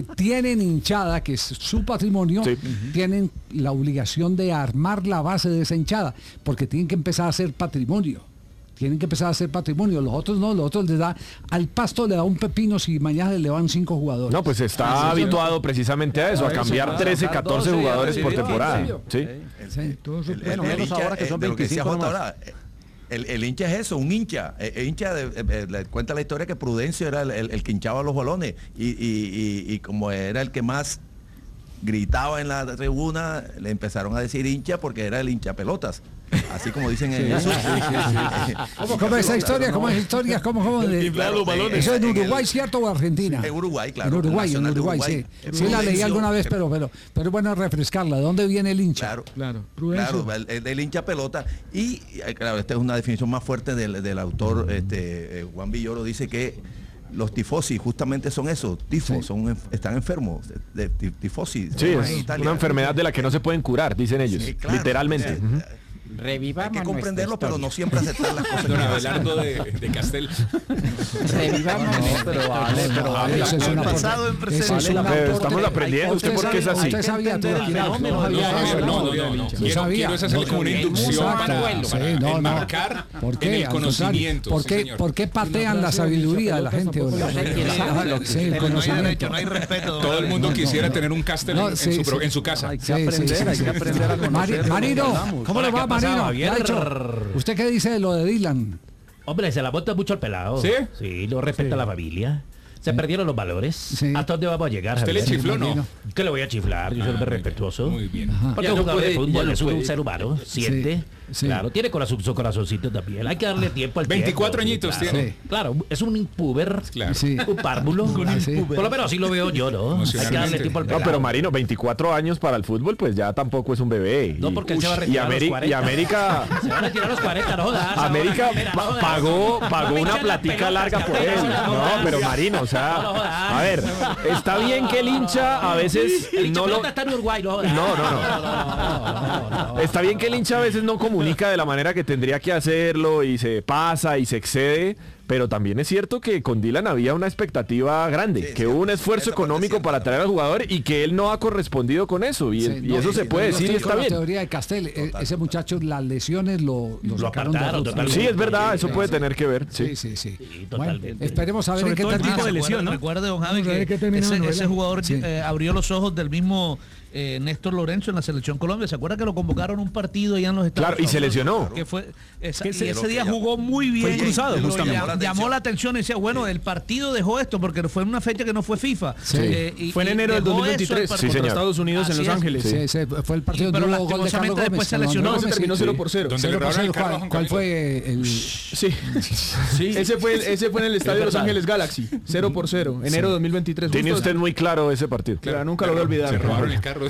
tienen hinchada, que es su patrimonio, Sí. tienen la obligación de armar la base de esa hinchada, porque tienen que empezar a ser patrimonio. Tienen que empezar a hacer patrimonio. Los otros no, los otros les da, al Pasto le da un pepino si mañana le van 5 jugadores. No, pues está habituado precisamente a eso, a cambiar 13, 14 jugadores por temporada. Sí. Bueno, menos ahora que son 25 ahora. El hincha es eso, un hincha. El hincha le cuenta la historia que Prudencio era el que hinchaba los balones y como era el que más gritaba en la tribuna, le empezaron a decir hincha porque era el hincha pelotas. Así como dicen en eso. ¿Cómo es esa historia? ¿Cómo es historia? ¿Cómo de inflar los balones? ¿Eso en Uruguay, cierto, o Argentina? En Uruguay, claro. En Uruguay, sí. Sí la leí alguna vez, pero es bueno refrescarla. ¿De dónde viene el hincha? Claro, el hincha pelota. Y claro, esta es una definición más fuerte del autor Juan Villoro, dice que los tifosi justamente son eso, tifos, están enfermos de tifosi. Sí, es una enfermedad de la que no se pueden curar, dicen ellos, sí, claro, literalmente. Revivamos. Hay que comprenderlo, pero no siempre aceptar las cosas. Don Abelardo de Castel. Revivamos. Pero eso es una pasado en presente. Estamos aprendiendo, ¿usted por qué es así? ¿Usted sabía todo? No. Quiero hacer como una inducción para enmarcar en el conocimiento. ¿Por qué patean la sabiduría de la gente? No hay respeto. Todo el mundo quisiera tener un Castel en su casa. Hay que aprender a conocer. Marino, ¿cómo le va, Marino? ¿Usted qué dice de lo de Dylan? Hombre, se la bota mucho al pelado. ¿Sí? Sí, lo respeta la familia. Se perdieron los valores. Sí. ¿Hasta dónde vamos a llegar? ¿Usted le Javier? chifló, no? ¿Qué le voy a chiflar? Yo soy respetuoso. Muy bien. Porque un jugador de fútbol es un ser humano, siente. Sí. Claro, tiene su corazoncito también. Hay que darle tiempo al 24 tiempo. añitos Claro. tiene. Sí. Claro, es un puber, Claro. Sí. un párvulo. Sí. Por lo menos así lo veo yo, ¿no? Hay que darle tiempo al No, pelado. pero Marino, 24 años para el fútbol, pues ya tampoco es un bebé. No, porque él se va a retirar a los 40. Y América... Se va a retirar a los 40, no jodas. América pagó No me una echen las platica pelotas, larga por Castel, él. no No, jodas. pero Marino, o sea, a ver, está bien que el hincha a veces El hincha no lo... pelota está en Uruguay, no jodas. No. Está bien que el hincha a veces no comunica de la manera que tendría que hacerlo y se pasa y se excede, pero también es cierto que con Dylan había una expectativa grande, que hubo un esfuerzo económico para traer al jugador y que él no ha correspondido con eso, y eso se puede decir y está bien. La teoría de Castel, ese muchacho, las lesiones lo sacaron apartaron de totalmente. Sí, es verdad, eso puede tener que ver. Sí. Sí. Totalmente. Bueno, esperemos a ver Sobre en qué todo el termina. tipo de lesión, ¿no? Recuerde, don Javi, que ese jugador abrió los ojos del mismo Néstor Lorenzo en la Selección Colombia. ¿Se acuerda que lo convocaron a un partido allá en los Estados Claro, y Unidos? se lesionó. Que fue, ese día jugó muy bien. Fue cruzado, justamente. Llamó la atención y decía, bueno, el partido dejó esto, porque fue en una fecha que no fue FIFA. Fue en enero del 2023 Sí, contra señor. Estados Unidos en Los Ángeles. Sí, ese fue el partido Pero donde hubo gol de Carlos lastimosamente después Gómez. se lesionó. No, se terminó 0-0. Donde le robaron el carro a Juan ¿Cuál Camilo. fue el...? Sí. Ese fue en el estadio de Los Ángeles Galaxy, 0-0, enero de 2023. Tiene Justo usted muy claro ese partido. Claro, nunca lo voy a olvidar. Se robaron el carro.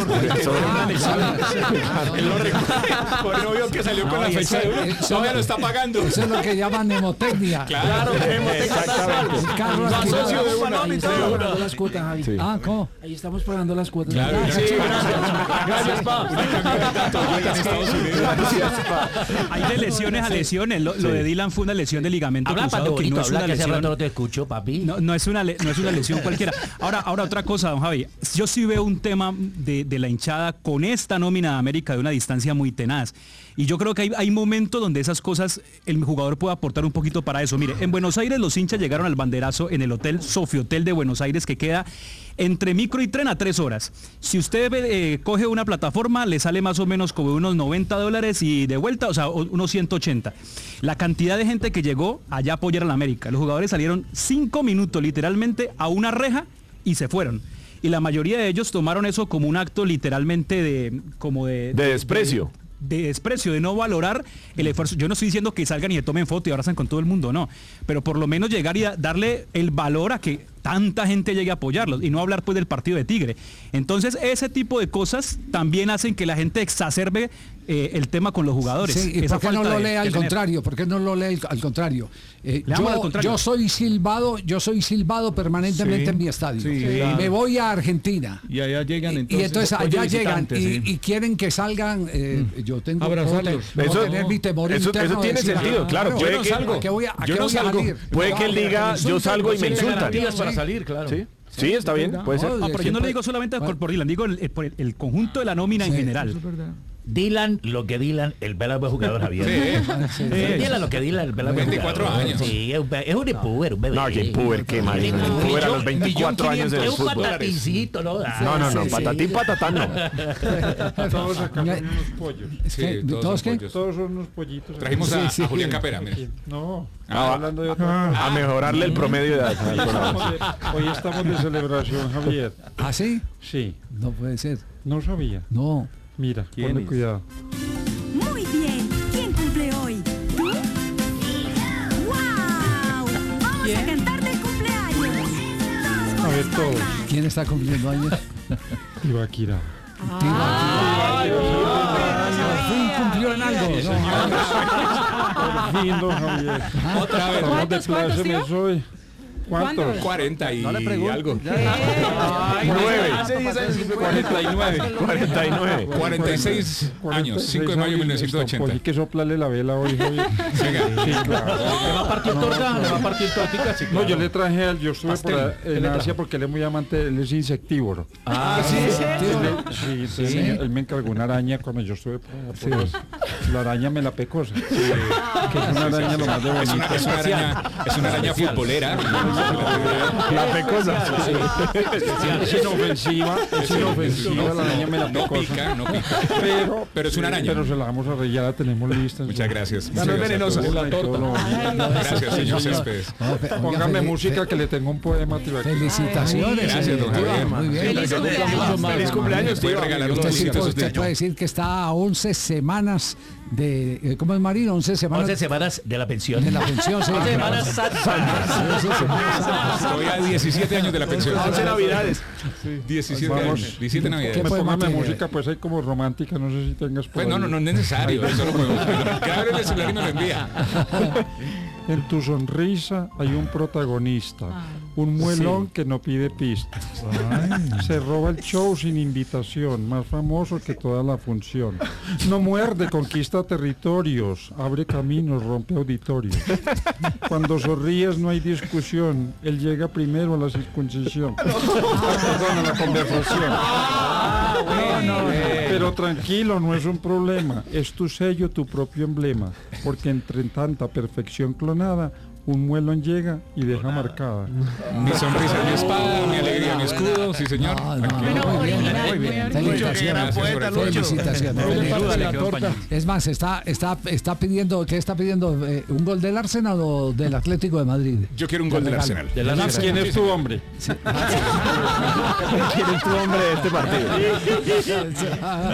Él lo recuerda. Por el novio que salió con la fecha de uno. Todavía lo está pagando. Eso es lo que llaman mnemotecnia. Claro, El carro alquilado. socio de una. Ahí estamos pagando las cuotas, Javi. Sí. ¿Cómo? Ahí estamos pagando las cuotas. Claro, Sí, gracias, pa. Una camioneta Toyota en Estados Unidos. Hay de lesiones a lesiones. Lo de Dylan fue una lesión de ligamento Habla cruzado, que bonito, no es habla una que hace rato lesión. no te escucho, papi. No es una lesión cualquiera. Ahora otra cosa, don Javi. Yo sí veo un tema de la hinchada con esta nómina de América de una distancia muy tenaz. Y yo creo que hay momentos donde esas cosas el jugador puede aportar un poquito para eso. Mire, en Buenos Aires los hinchas llegaron al banderazo en el hotel Sofiotel de Buenos Aires, que queda entre micro y tren a 3 horas. Si usted coge una plataforma, le sale más o menos como unos $90 y de vuelta, o sea, unos 180. La cantidad de gente que llegó allá a apoyar a la América. Los jugadores salieron 5 minutos literalmente a una reja y se fueron. Y la mayoría de ellos tomaron eso como un acto literalmente de desprecio. De desprecio, de no valorar el esfuerzo. Yo no estoy diciendo que salgan y se tomen foto y abrazan con todo el mundo, no. Pero por lo menos llegar y darle el valor a que tanta gente llegue a apoyarlos y no hablar pues del partido de Tigre. Entonces ese tipo de cosas también hacen que la gente exacerbe el tema con los jugadores. Sí, ¿y por qué no lo lee al contrario? ¿Por qué no lo lee al contrario? Yo soy silbado permanentemente en mi estadio. Sí, claro. Me voy a Argentina. Y allá llegan entonces. Y entonces allá llegan y quieren que salgan. Yo tengo abrazarlos. Eso tener mi temor interno eso tiene de decir, sentido, claro. Puede que él diga, yo salgo. Puede que él diga, yo salgo y me insultan. Para salir, claro. ¿Sí? Sí, está bien, puede ser. No, pero yo no le digo solamente por Dylan, digo por el conjunto de la nómina en general. Eso es verdad. Dylan, lo que Dylan, el Vela buen jugador, Javier. Sí. Dylan, lo que Dylan, el Vela buen 24 jugador. años. Sí, es un puber, un bebé. No, que puber, qué marica. Puber a los 24 años del Es un fútbol. patatincito, ¿no? No, patatín, patatán no. Todos sacamos unos pollos. Sí, ¿Todos qué? Todos son unos pollitos. Trajimos a Julián Capera, mire. No, Ah, hablando de otra cosa. A mejorarle el promedio de edad. Hoy estamos de celebración, Javier. ¿Ah, sí? Sí, No puede ser. no sabía. No. Mira, ¿Quién ponle es? cuidado. Muy bien. ¿Quién cumple hoy? ¿Tú? ¡Wow! Vamos a cantar de cumpleaños. A ver, todos. ¿Quién está cumpliendo años? Ibaquira. Por fin cumplió en algo. Por fin, don Javier. Otra vez. Estamos de plácemes hoy. ¿Cuántos? 40 y algo. 9. Hace 10 años. 49. 46 años, 5 de mayo de 1980. Hay que soplarle la vela hoy, Javier. Venga. Sí, claro. ¿Le va a partir torta? ¿Le va a partir tortica? Sí, No, claro. yo le traje al, yo estuve por en Asia porque él es muy amante, él es insectívoro. Ah, sí. Sí, entonces él me encargó una araña cuando yo estuve por allá, la araña melapecosa, que es una araña lo más de bonita. Es una araña futbolera. La pecosa. Es inofensiva la araña No melapecosa. pica, no pica. Pero es una araña. Pero se la vamos a reír, ya la tenemos lista. Muchas gracias. No Muchas es gracias a venenosa. todos. Gracias, señor Céspedes. Póngame música que le tengo un poema. Felicitaciones. Gracias, don Javier. Muy bien. Feliz cumpleaños, Puede tío. regalar Usted unos sí besitos usted puede decir que está a 11 semanas de... ¿Cómo es, Marino? 11 semanas 11 semanas de la pensión. de la pensión. Sí, 11 semanas santas. Estoy a 17 años de la pensión. 11 navidades. 17 Vamos. años. 17 navidades. Póngame música, pues hay como romántica, no sé si tengas por Pues no, ahí. no es necesario. Eso lo podemos. Grabe el celular y me lo envía. En tu sonrisa hay un protagonista, un muelón que no pide pistas. Se roba el show sin invitación, más famoso que toda la función. No muerde, conquista territorios, abre caminos, rompe auditorios. Cuando sonríes no hay discusión, él llega primero a la circuncisión. Perdón, a la conversación. Pero tranquilo, no es un problema, es tu sello, tu propio emblema, porque entre tanta perfección clonada, un muelón llega y deja marcada. Mi sonrisa, mi espada, mi alegría, mi escudo. Sí, señor. Muy bien. Felicitaciones. Felicitaciones. Es más, está pidiendo, ¿qué está pidiendo? ¿Un gol del Arsenal o del Atlético de Madrid? Yo quiero un gol del Arsenal. ¿Quién es tu hombre? ¿Quién es tu hombre de este partido?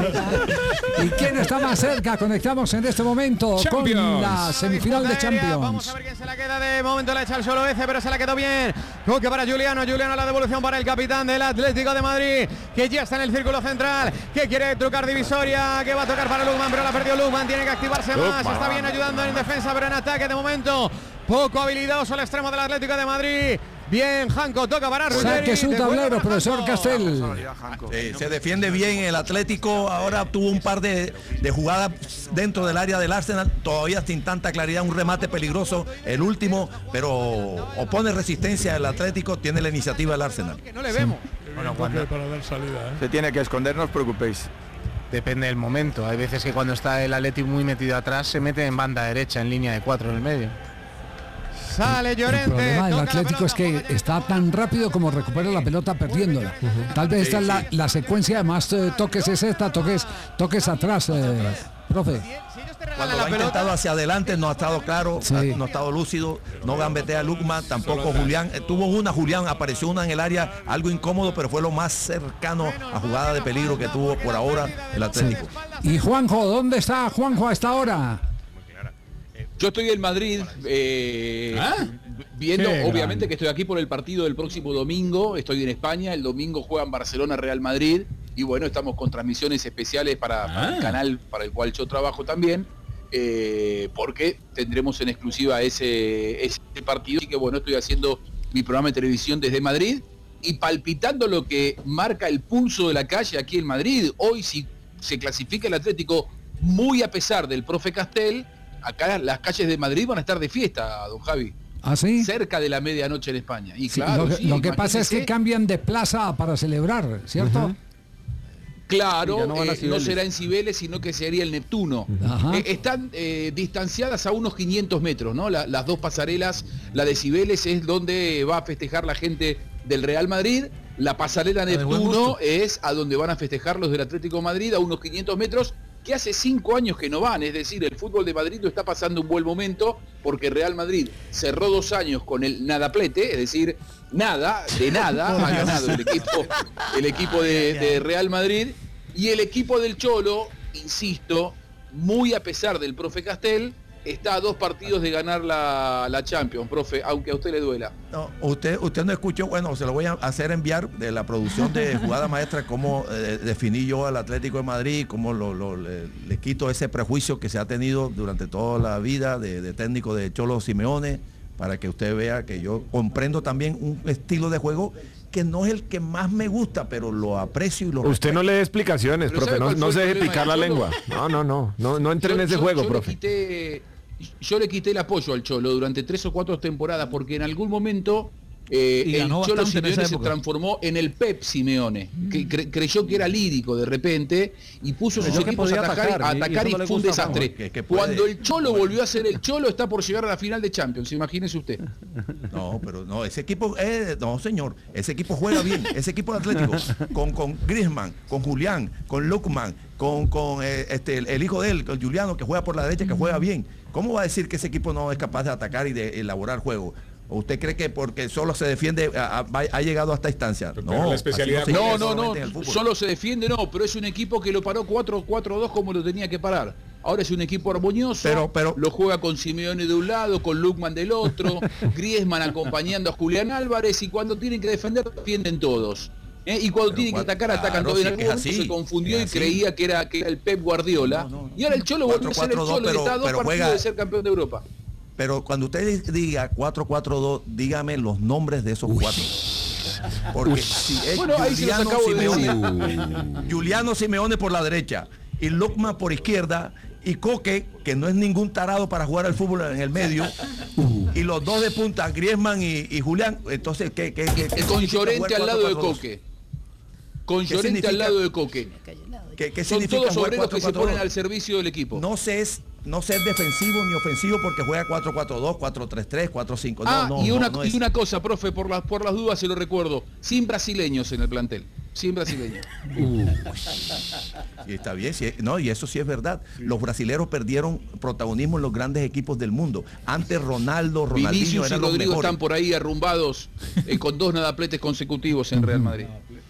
¿Y quién está más cerca? Conectamos en este momento Champions. con la semifinal de Champions. Vamos a ver quién se la queda. De momento la echa el solo Ece, pero se la quedó bien. Toque para Juliano. Juliano, la devolución para el capitán del Atlético de Madrid, que ya está en el círculo central, que quiere trucar divisoria, que va a tocar para Lukman, pero la perdió Lukman. Tiene que activarse más. Está bien ayudando en defensa, pero en ataque de momento poco habilidoso el extremo del Atlético de Madrid. Bien, Janko, toca para Ruggeri. Saque su tablero, profesor Castel. Se defiende bien el Atlético. Ahora tuvo un par de jugadas dentro del área del Arsenal, todavía sin tanta claridad, un remate peligroso, el último, pero opone resistencia el Atlético, tiene la iniciativa el Arsenal. Que no le vemos. Bueno, cuando para dar salida, se tiene que esconder, no os preocupéis. Depende del momento. Hay veces que cuando está el Atlético muy metido atrás, se mete en banda derecha, en línea de 4 en el medio. Sale Llorente. El problema del Atlético es que está tan rápido como recupera la pelota perdiéndola. Tal vez esta es la secuencia de más toques es esta, toques atrás, profe. Cuando lo ha intentado hacia adelante no ha estado claro, no ha estado lúcido, no gambetea a Lukman, tampoco Julián. Julián apareció una en el área, algo incómodo, pero fue lo más cercano a jugada de peligro que tuvo por ahora el Atlético. Sí. ¿Y Juanjo? ¿Dónde está Juanjo a esta hora? Yo estoy en Madrid, viendo, obviamente que estoy aquí por el partido del próximo domingo, estoy en España, el domingo juegan Barcelona-Real Madrid, y bueno, estamos con transmisiones especiales para el canal para el cual yo trabajo también, porque tendremos en exclusiva ese partido, así que bueno, estoy haciendo mi programa de televisión desde Madrid, y palpitando lo que marca el pulso de la calle aquí en Madrid. Hoy si se clasifica el Atlético, muy a pesar del profe Castel, acá las calles de Madrid van a estar de fiesta, don Javi. ¿Ah, sí? Cerca de la medianoche en España. Y claro, lo que pasa es que cambian de plaza para celebrar, ¿cierto? Claro, no será en Cibeles, sino que sería el Neptuno. Están distanciadas a unos 500 metros, ¿no? Las dos pasarelas, la de Cibeles es donde va a festejar la gente del Real Madrid, la pasarela Neptuno es a donde van a festejar los del Atlético de Madrid, a unos 500 metros, que hace 5 años que no van, es decir, el fútbol de Madrid no está pasando un buen momento, porque Real Madrid cerró 2 años con el nadaplete, es decir, nada ha ganado el equipo de Real Madrid, y el equipo del Cholo, insisto, muy a pesar del profe Castel, está a 2 partidos de ganar la Champions, profe, aunque a usted le duela. No, usted no escuchó, bueno, se lo voy a hacer enviar de la producción de Jugada Maestra, cómo definí yo al Atlético de Madrid, cómo le quito ese prejuicio que se ha tenido durante toda la vida de técnico de Cholo Simeone, para que usted vea que yo comprendo también un estilo de juego que no es el que más me gusta, pero lo aprecio y lo respeto. Usted no le dé explicaciones, profe, no se deje picar la lengua. No entre en ese juego, profe. Yo le quité el apoyo al Cholo durante 3 o 4 temporadas, porque en algún momento el Cholo Simeone se transformó en el Pep Simeone, que creyó que era lírico de repente y puso sus equipos a atacar y fue un desastre. Cuando el Cholo volvió a ser el Cholo, está por llegar a la final de Champions, imagínese usted. No, ese equipo, no señor, ese equipo juega bien, ese equipo de Atlético, con Griezmann, con Julián, con Lookman, con el hijo de él, con Juliano, que juega por la derecha, que juega bien. ¿Cómo va a decir que ese equipo no es capaz de atacar y de elaborar juego? ¿O usted cree que porque solo se defiende ha llegado a esta instancia? No, la especialidad no, solo se defiende pero es un equipo que lo paró 4-4-2 como lo tenía que parar. Ahora es un equipo armonioso, pero lo juega con Simeone de un lado, con Lookman del otro, Griezmann acompañando a Julián Álvarez, y cuando tienen que defender, defienden todos. Y cuando tienen que atacar, atacan todos. En algún momento se confundió y creía que era el Pep Guardiola. Y ahora el Cholo volvió a ser el Cholo y está a 2 partidos de ser campeón de Europa. Pero cuando usted diga 4-4-2, dígame los nombres de esos 4. Porque si es Juliano Simeone por la derecha y Lookman por izquierda y Coque, que no es ningún tarado para jugar al fútbol en el medio, y los 2 de punta, Griezmann y Julián, entonces ¿qué con Llorente al lado de Coque? Con Llorente al lado de Coque. ¿Qué son todos obreros que se ponen al servicio del equipo. No sé defensivo ni ofensivo porque juega 4-4-2, 4-3-3, 4-5. Y una cosa, profe, por las dudas se lo recuerdo, sin brasileños en el plantel. Sin brasileños. Y está bien, y eso sí es verdad. Los brasileros perdieron protagonismo en los grandes equipos del mundo. Antes Ronaldinho Vinicius eran y los Rodrigo mejores. Están por ahí arrumbados con 2 nadapletes consecutivos en Real Madrid.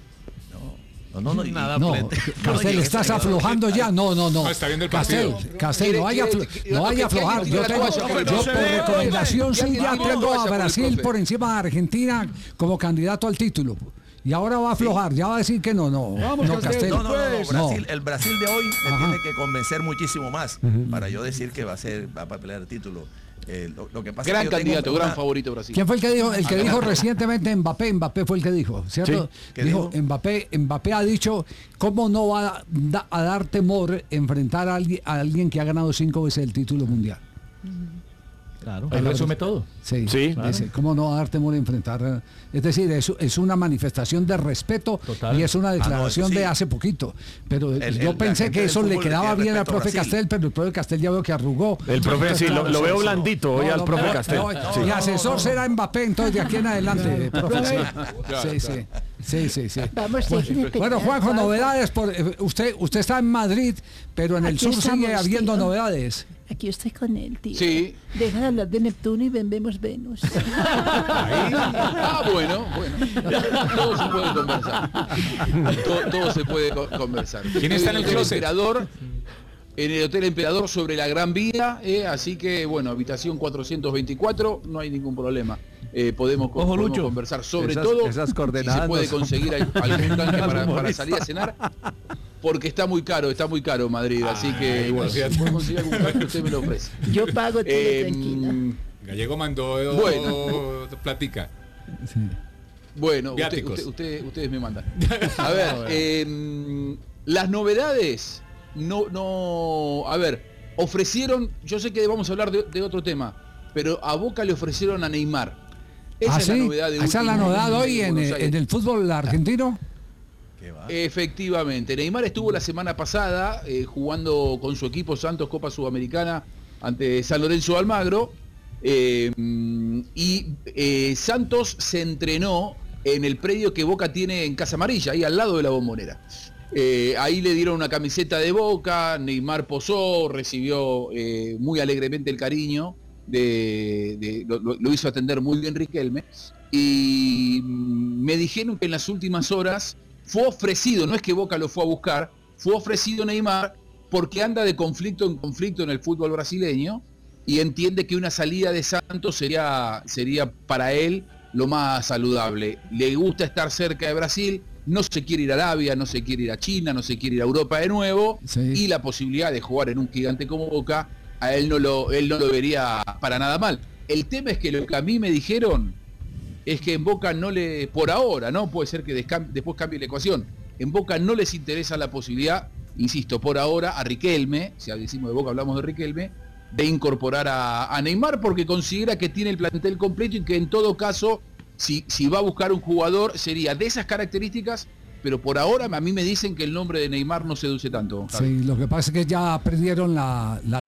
Castel, estás aflojando ya. No. Está viendo el partido. Castel, no vaya a aflojar. Yo por recomendación suya tengo a Brasil por encima de Argentina como candidato al título. Y ahora va a aflojar, ya va a decir que no. Vamos, Castel. El Brasil de hoy me tiene que convencer muchísimo más para yo decir que va a pelear el título. Lo que pasa gran es que candidato, gran favorito Brasil. ¿Quién fue el que dijo? El que dijo recientemente Mbappé fue el que dijo, ¿cierto? ¿Sí? Dijo Mbappé ha dicho, ¿cómo no va a dar temor enfrentar a alguien que ha ganado 5 veces el título mundial? Claro, ahí resume todo. Sí. Claro. Dice, ¿cómo no va a dar temor a enfrentar? Es decir, es una manifestación de respeto. Total. Y es una declaración de hace poquito. Pero yo pensé que eso le quedaba bien al profe Castel, pero el profe Castel ya veo que arrugó. El profe sí, lo veo blandito hoy al profe Castel. Mi asesor será Mbappé, entonces de aquí en adelante, profe. Sí. Bueno, Juanjo, novedades. Usted está en Madrid, pero en el sur sigue habiendo novedades. Aquí estoy con él, tío. Sí. Deja de hablar de Neptuno y vemos Venus. Bueno. Todo se puede conversar. Todo se puede conversar. ¿Quién está en el closet? En el Hotel Emperador sobre la Gran Vía, así que, habitación 424, no hay ningún problema. Podemos conversar sobre todo esas coordenadas si se puede conseguir algún tanque para salir a cenar. Porque está muy caro Madrid, así que si puedo conseguir algún tanque, usted me lo ofrece. Yo pago todo tranquilo. Gallego mandó platica. Sí. Bueno, ustedes me mandan. A ver, las novedades, ofrecieron, yo sé que vamos a hablar de otro tema. pero a Boca le ofrecieron a Neymar. Esa es ¿sí? la novedad de ¿Esa es la novedad hoy en el fútbol argentino? Efectivamente. Neymar estuvo la semana pasada jugando con su equipo Santos Copa Sudamericana ante San Lorenzo de Almagro. Santos se entrenó en el predio que Boca tiene en Casa Amarilla, ahí al lado de la Bombonera. Ahí le dieron una camiseta de Boca, Neymar posó, recibió muy alegremente el cariño, lo hizo atender muy bien Riquelme, y me dijeron que en las últimas horas fue ofrecido, no es que Boca lo fue a buscar, fue ofrecido Neymar porque anda de conflicto en conflicto en el fútbol brasileño y entiende que una salida de Santos sería para él lo más saludable. Le gusta estar cerca de Brasil, no se quiere ir a Arabia, no se quiere ir a China, no se quiere ir a Europa de nuevo, y la posibilidad de jugar en un gigante como Boca, a él no lo vería para nada mal. El tema es que lo que a mí me dijeron es que en Boca por ahora, ¿no? Puede ser que después cambie la ecuación. En Boca no les interesa la posibilidad, insisto, por ahora, a Riquelme, si decimos de Boca hablamos de Riquelme, de incorporar a Neymar porque considera que tiene el plantel completo y que en todo caso, si va a buscar un jugador, sería de esas características, pero por ahora a mí me dicen que el nombre de Neymar no seduce tanto. Sí, lo que pasa es que ya perdieron la